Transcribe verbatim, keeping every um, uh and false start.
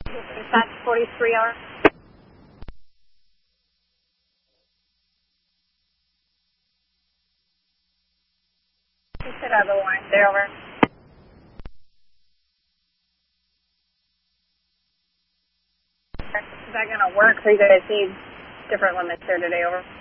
That's forty-three hours. You should have a warrant there, over. Is that going to work, or you guys need different limits here today, over?